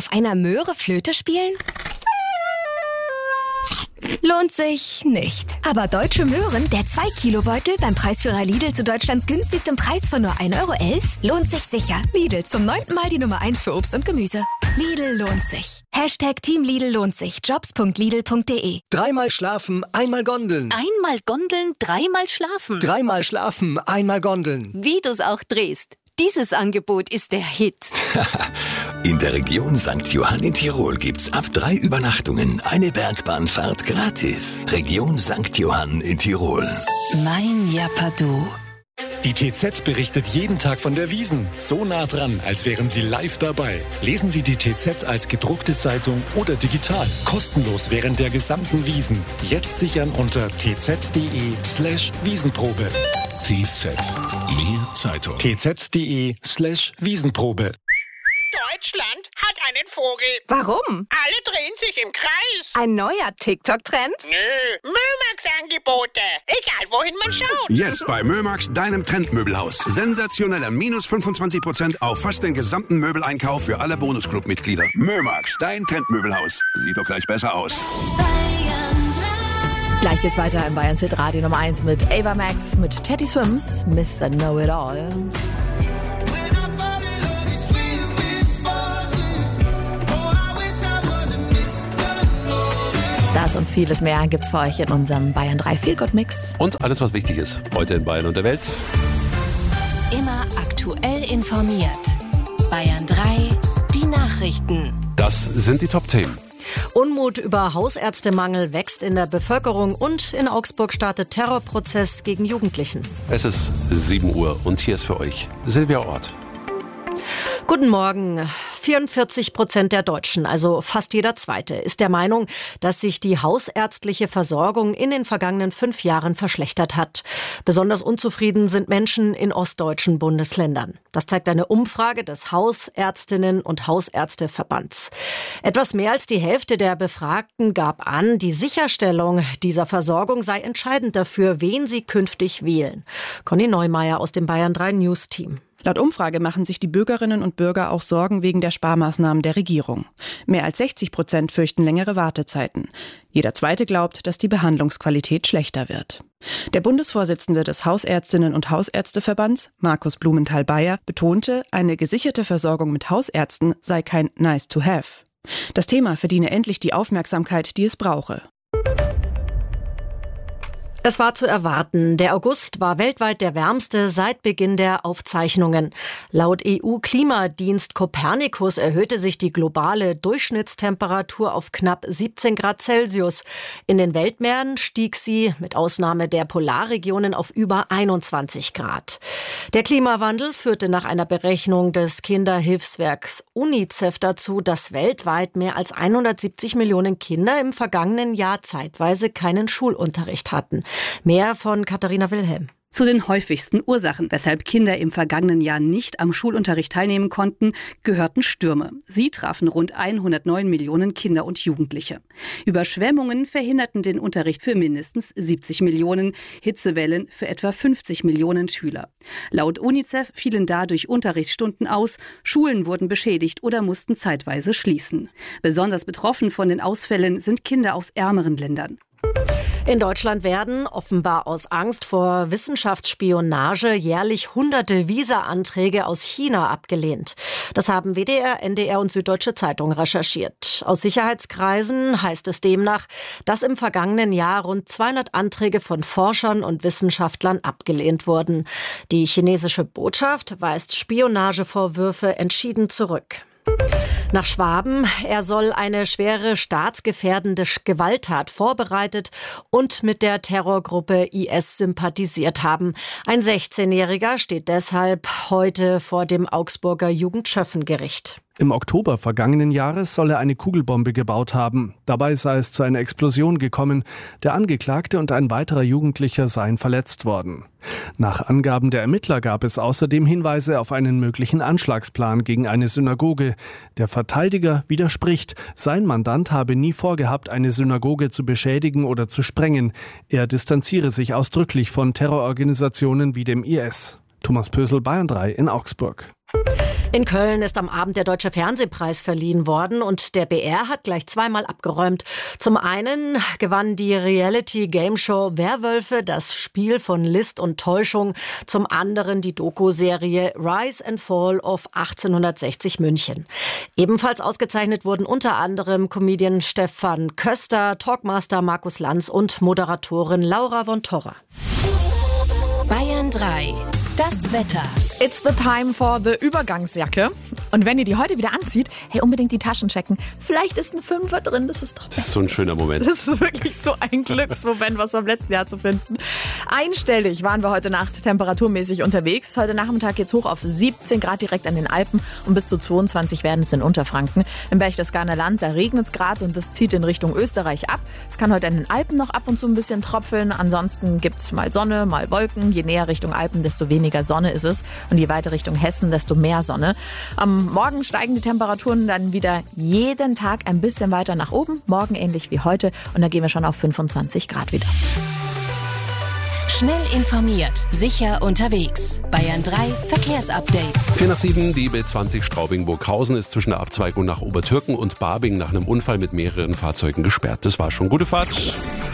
auf einer Möhre Flöte spielen? Lohnt sich nicht. Aber Deutsche Möhren, der 2-Kilo-Beutel beim Preisführer Lidl zu Deutschlands günstigstem Preis von nur 1,11 € lohnt sich sicher. Lidl, zum 9. Mal die Nummer 1 für Obst und Gemüse. Lidl lohnt sich. #Team Lidl lohnt sich. Jobs.lidl.de. 3-mal schlafen, 1-mal Gondeln. 1-mal Gondeln, 3-mal schlafen. 3-mal schlafen, 1-mal Gondeln. Wie du's auch drehst. Dieses Angebot ist der Hit. In der Region St. Johann in Tirol gibt's ab 3 Übernachtungen eine Bergbahnfahrt gratis. Region St. Johann in Tirol. Mein Japadu. Die TZ berichtet jeden Tag von der Wiesn. So nah dran, als wären Sie live dabei. Lesen Sie die TZ als gedruckte Zeitung oder digital. Kostenlos während der gesamten Wiesn. Jetzt sichern unter tz.de/Wiesenprobe. TZ. Mehr Zeitung. tz.de/Wiesenprobe. Deutschland hat einen Vogel. Warum? Alle drehen sich im Kreis. Ein neuer TikTok-Trend? Nö, Mömax-Angebote. Egal, wohin man schaut. Jetzt bei Mömax, deinem Trendmöbelhaus. Sensationeller minus 25% auf fast den gesamten Möbeleinkauf für alle Bonusclub-Mitglieder. Mömax, dein Trendmöbelhaus. Sieht doch gleich besser aus. Gleich geht's weiter im Bayern Hit Radio Nummer 1 mit Ava Max, mit Teddy Swims, Mr. Know-It-All. Das und vieles mehr gibt's für euch in unserem Bayern 3 Feel-Good-Mix. Und alles, was wichtig ist, heute in Bayern und der Welt. Immer aktuell informiert. Bayern 3, die Nachrichten. Das sind die Top-Themen. Unmut über Hausärztemangel wächst in der Bevölkerung und in Augsburg startet Terrorprozess gegen Jugendlichen. Es ist 7 Uhr und hier ist für euch Silvia Ort. Guten Morgen. 44% der Deutschen, also fast jeder Zweite, ist der Meinung, dass sich die hausärztliche Versorgung in den vergangenen 5 Jahren verschlechtert hat. Besonders unzufrieden sind Menschen in ostdeutschen Bundesländern. Das zeigt eine Umfrage des Hausärztinnen- und Hausärzteverbands. Etwas mehr als die Hälfte der Befragten gab an, die Sicherstellung dieser Versorgung sei entscheidend dafür, wen sie künftig wählen. Conny Neumeier aus dem Bayern 3 News Team. Laut Umfrage machen sich die Bürgerinnen und Bürger auch Sorgen wegen der Sparmaßnahmen der Regierung. Mehr als 60% fürchten längere Wartezeiten. Jeder Zweite glaubt, dass die Behandlungsqualität schlechter wird. Der Bundesvorsitzende des Hausärztinnen- und Hausärzteverbands, Markus Blumenthal-Beyer, betonte, eine gesicherte Versorgung mit Hausärzten sei kein Nice to have. Das Thema verdiene endlich die Aufmerksamkeit, die es brauche. Es war zu erwarten. Der August war weltweit der wärmste seit Beginn der Aufzeichnungen. Laut EU-Klimadienst Copernicus erhöhte sich die globale Durchschnittstemperatur auf knapp 17 Grad Celsius. In den Weltmeeren stieg sie mit Ausnahme der Polarregionen auf über 21 Grad. Der Klimawandel führte nach einer Berechnung des Kinderhilfswerks UNICEF dazu, dass weltweit mehr als 170 Millionen Kinder im vergangenen Jahr zeitweise keinen Schulunterricht hatten. Mehr von Katharina Wilhelm. Zu den häufigsten Ursachen, weshalb Kinder im vergangenen Jahr nicht am Schulunterricht teilnehmen konnten, gehörten Stürme. Sie trafen rund 109 Millionen Kinder und Jugendliche. Überschwemmungen verhinderten den Unterricht für mindestens 70 Millionen, Hitzewellen für etwa 50 Millionen Schüler. Laut UNICEF fielen dadurch Unterrichtsstunden aus, Schulen wurden beschädigt oder mussten zeitweise schließen. Besonders betroffen von den Ausfällen sind Kinder aus ärmeren Ländern. In Deutschland werden, offenbar aus Angst vor Wissenschaftsspionage, jährlich hunderte Visa-Anträge aus China abgelehnt. Das haben WDR, NDR und Süddeutsche Zeitung recherchiert. Aus Sicherheitskreisen heißt es demnach, dass im vergangenen Jahr rund 200 Anträge von Forschern und Wissenschaftlern abgelehnt wurden. Die chinesische Botschaft weist Spionagevorwürfe entschieden zurück. Nach Schwaben, er soll eine schwere staatsgefährdende Gewalttat vorbereitet und mit der Terrorgruppe IS sympathisiert haben. Ein 16-Jähriger steht deshalb heute vor dem Augsburger Jugendschöffengericht. Im Oktober vergangenen Jahres soll er eine Kugelbombe gebaut haben. Dabei sei es zu einer Explosion gekommen. Der Angeklagte und ein weiterer Jugendlicher seien verletzt worden. Nach Angaben der Ermittler gab es außerdem Hinweise auf einen möglichen Anschlagsplan gegen eine Synagoge. Der Verteidiger widerspricht, sein Mandant habe nie vorgehabt, eine Synagoge zu beschädigen oder zu sprengen. Er distanziere sich ausdrücklich von Terrororganisationen wie dem IS. Thomas Pösel, Bayern 3 in Augsburg. In Köln ist am Abend der Deutsche Fernsehpreis verliehen worden und der BR hat gleich zweimal abgeräumt. Zum einen gewann die Reality-Game-Show Werwölfe, das Spiel von List und Täuschung. Zum anderen die Doku-Serie Rise and Fall of 1860 München. Ebenfalls ausgezeichnet wurden unter anderem Comedian Stefan Köster, Talkmaster Markus Lanz und Moderatorin Laura von Torra. Bayern 3. Das Wetter. It's the time for the Übergangsjacke. Und wenn ihr die heute wieder anzieht, unbedingt die Taschen checken. Vielleicht ist ein Fünfer drin, das ist doch das ist so ein schöner Moment. Das ist wirklich so ein Glücksmoment, was vom letzten Jahr zu finden. Einstellig waren wir heute Nacht temperaturmäßig unterwegs. Heute Nachmittag geht's hoch auf 17 Grad direkt an den Alpen und bis zu 22 werden es in Unterfranken. Im Berchtesgadener Land, da regnet es gerade und das zieht in Richtung Österreich ab. Es kann heute an den Alpen noch ab und zu ein bisschen tropfeln. Ansonsten gibt's mal Sonne, mal Wolken. Je näher Richtung Alpen, desto weniger Sonne ist es. Und je weiter Richtung Hessen, desto mehr Sonne. Am Morgen steigen die Temperaturen dann wieder jeden Tag ein bisschen weiter nach oben. Morgen ähnlich wie heute. Und da gehen wir schon auf 25 Grad wieder. Schnell informiert, sicher unterwegs. Bayern 3 Verkehrsupdate. 4:07, die B20 Straubing-Burghausen ist zwischen der Abzweigung nach Obertürken und Barbing nach einem Unfall mit mehreren Fahrzeugen gesperrt. Das war schon. Gute Fahrt.